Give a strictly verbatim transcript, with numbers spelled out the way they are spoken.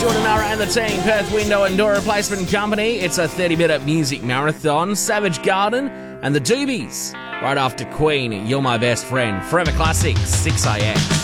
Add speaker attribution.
Speaker 1: Jordan Nara and the team, Perth Window and Door Replacement Company. It's a thirty-minute music marathon. Savage Garden and the Doobies. Right after Queen, You're My Best Friend. Forever Classics, six A X.